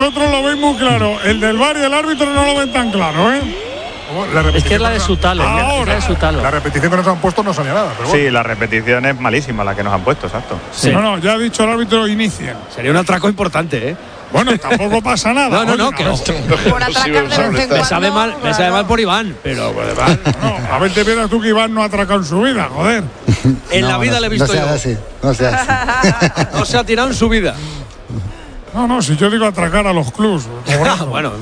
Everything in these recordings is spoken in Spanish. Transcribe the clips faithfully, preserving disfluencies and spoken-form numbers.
vosotros lo veis muy claro. El del V A R y el árbitro no lo ven tan claro, ¿eh? Es que es la de Sutalo. Ahora, es la de Sutalo. La repetición que nos han puesto no salía nada. Pero bueno. Sí, la repetición es malísima la que nos han puesto, exacto. Sí. No, no, ya ha dicho el árbitro, inicien. Sería un atraco importante, ¿eh? Bueno, tampoco pasa nada. No, no, no, Oye, que no. Por atracar de vez en cuando. Me sabe mal, me sabe mal por Iván, pero por demás. No, a ver, te vieras tú que Iván no ha atracado en su vida, joder. En No, la vida no, le he visto no se yo. hace así, no se hace. No se ha tirado en su vida. No, no, si yo digo atracar a los clubs. Ah, bueno.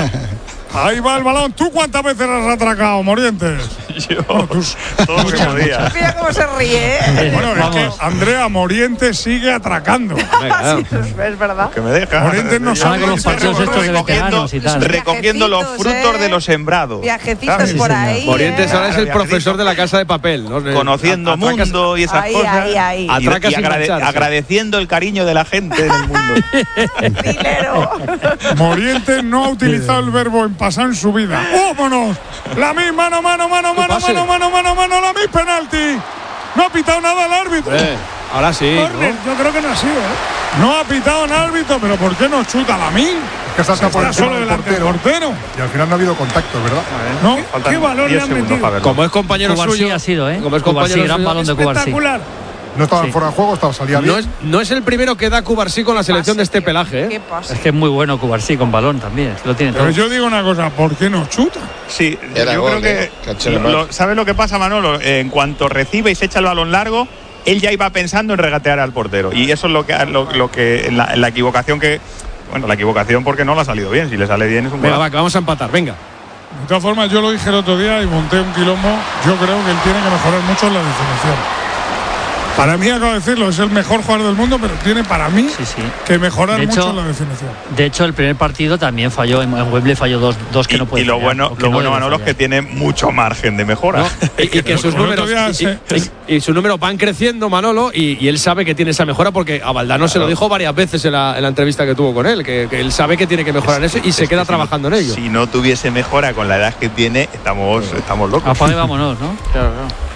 Ahí va el balón. ¿Tú cuántas veces has atracado, Morientes? Yo, Bueno, tus- todo lo que podía. Mira cómo se ríe, ¿eh? Bueno, es Vamos. que Andrea Morientes sigue atracando. Venga, Es verdad. Que me deja. Morientes no Yo sabe con los estoy partidos estos de recogiendo- veteranos y tal. Recogiendo los Viajecitos, frutos ¿eh? de lo sembrado. Viajecitos ¿sabes? por señor. ahí. Morientes ¿eh? ahora es el Viajecito. profesor de la Casa de Papel, ¿no? Conociendo Atracas- mundo y esas Ahí, cosas. ahí, ahí. Y- Atraca y sin agrade- mancharse. agradeciendo el cariño de la gente en el mundo. Dinero. Morientes no ha utilizado el verbo en pasar en su vida. ¡Vámonos! La misma, mano, mano, mano, mano, pase. mano, mano, mano, mano, la misma penalti. No ha pitado nada el árbitro. Eh, ahora sí. Córner, ¿no? yo creo que no ha sido, ¿eh? No ha pitado el árbitro, pero ¿por qué no chuta la mil? Que salta por Está encima solo del delante del portero. portero. Y al final no ha habido contacto, ¿verdad? ¿No? Faltan ¿Qué valor le diez han segundos metido? para verlo. Como es compañero Cubarsí suyo. ha sido, ¿eh? Como es Cubarsí, compañero gran suyo. balón de Cubarsí. Espectacular. No estaba Sí. fuera de juego, estaba salía bien. No es, no es el primero que da Cubarsí con la selección de este pelaje, ¿Qué ¿eh? pasa? Es que es muy bueno Cubarsí con balón también. Lo tiene todo. Pero yo digo una cosa, ¿por qué no chuta? Sí, Era yo gol, creo eh, que. Cachero lo- mal. ¿Sabes lo que pasa, Manolo? Eh, en cuanto recibe y se echa el balón largo, él ya iba pensando en regatear al portero. Y eso es lo que, lo, lo que en la, en la equivocación que. Bueno, la equivocación porque no le ha salido bien. Si le sale bien es un Venga, gol. va, que vamos a empatar, venga. De todas formas, yo lo dije el otro día y monté un quilombo. Yo creo que él tiene que mejorar mucho en la definición. Para mí, acabo de decirlo, es el mejor jugador del mundo, pero tiene para mí Sí, sí. que mejorar De hecho- mucho en la definición. De hecho, el primer partido también falló. En, en Wembley falló dos, dos que Y, no puede y lo fallar, bueno, o que lo no bueno debe Manolo, es que fallar. tiene mucho margen de mejora. ¿No? Y, y que sus El otro números día y, se- y- y sus números van creciendo, Manolo, y, y él sabe que tiene esa mejora porque a Valdano se lo dijo varias veces en la, en la entrevista que tuvo con él, que, que él sabe que tiene que mejorar eso y Es se que queda si trabajando no, en ello. Si no tuviese mejora con la edad que tiene, estamos, estamos locos. Apague, vámonos, ¿no? Claro, claro.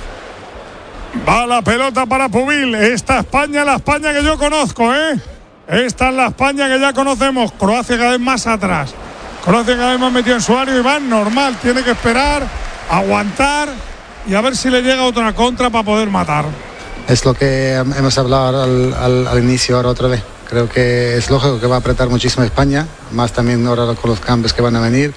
Va la pelota para Pubil. Esta España, la España que yo conozco, ¿eh? Esta es la España que ya conocemos. Croacia cada vez más atrás. Croacia cada vez más metido en su área y va normal. Tiene que esperar, aguantar y a ver si le llega otra contra para poder matar. Es lo que hemos hablado al, al, al inicio ahora otra vez. Creo que es lógico que va a apretar muchísimo España, más también ahora con los cambios que van a venir.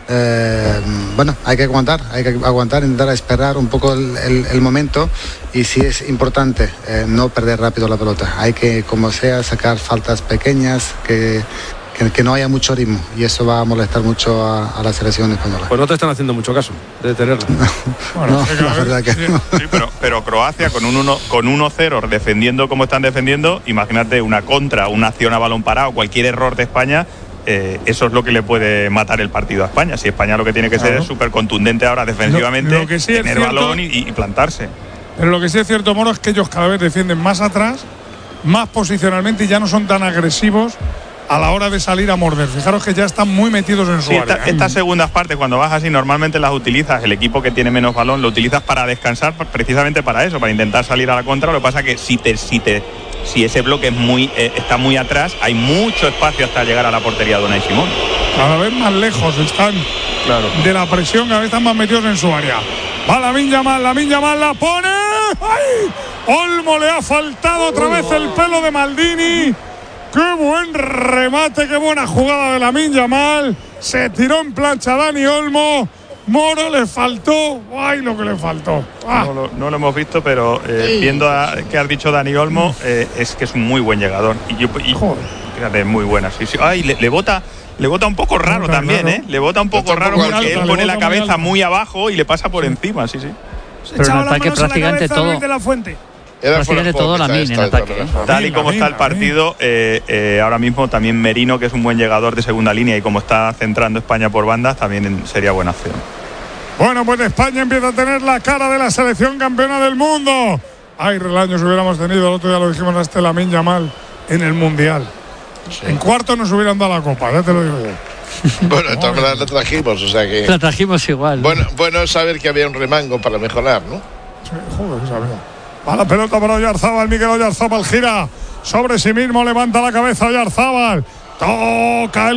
Eh, bueno, hay que aguantar, hay que aguantar, intentar esperar un poco el, el, el momento y sí es importante eh, no perder rápido la pelota. Hay que, como sea, sacar faltas pequeñas, que, que, que no haya mucho ritmo y eso va a molestar mucho a, a la selección española. Pues no te están haciendo mucho caso de tenerlo. Bueno, No, que cada la verdad vez- que sí. no. Sí, pero, pero Croacia con un uno con uno cero defendiendo como están defendiendo, imagínate una contra, una acción a balón parado, cualquier error de España, eh, eso es lo que le puede matar el partido a España. Si España lo que tiene que ser Claro. es súper contundente ahora defensivamente, Lo- lo que sí es tener cierto- balón y, y plantarse. Pero lo que sí es cierto, Moro, es que ellos cada vez defienden más atrás, más posicionalmente y ya no son tan agresivos a la hora de salir a morder. Fijaros que ya están muy metidos en su Sí, área. esta- ¿eh? estas segundas partes, cuando vas así, normalmente las utilizas, el equipo que tiene menos balón, lo utilizas para descansar, precisamente para eso, para intentar salir a la contra. Lo que pasa que si te, si te, si ese bloque es muy, eh, está muy atrás, hay mucho espacio hasta llegar a la portería de Unai Simón. Cada vez más lejos están Claro. de la presión, cada vez están más metidos en su área. Va Lamine Yamal, Lamine Yamal la pone. ¡Ay! Olmo le ha faltado otra vez el pelo de Maldini. ¡Qué buen remate! ¡Qué buena jugada de Lamine Yamal! Se tiró en plancha Dani Olmo. Moro le faltó. ¡Ay, lo que le faltó! ¡Ah! No, lo, no lo hemos visto, pero eh, viendo a, que has dicho Dani Olmo, eh, es que es un muy buen llegador. Y yo, y, Joder. fíjate, muy buena. Sí, sí. Ay, le, le bota. Le bota un poco raro Bota también, raro. ¿eh? Le bota un poco Bota un raro poco porque alta, él le pone bota la muy cabeza alta. muy abajo y le pasa por encima, sí, sí. Pero en ataque prácticamente todo. Era fuera Prácticamente de juego todo quizá Lamine esta en de ataque, todas ¿eh? maneras. Tal y Lamine, como está el Lamine, partido, eh, eh, ahora mismo también Merino, que es un buen llegador de segunda línea, y como está centrando España por bandas, también sería buena opción. Bueno, pues España empieza a tener la cara de la selección campeona del mundo. Ay, relaños hubiéramos tenido, el otro día lo dijimos a este Lamine Yamal en el Mundial. En cuarto nos hubieran dado la copa, ya te lo digo yo. Bueno, de todas maneras la trajimos, o sea que. La trajimos igual. Bueno, bueno saber que había un remango para mejorar, ¿no? Sí, joder, esa vida. Va la pelota para Oyarzábal, Miguel Oyarzábal gira sobre sí mismo, levanta la cabeza Oyarzábal, toca el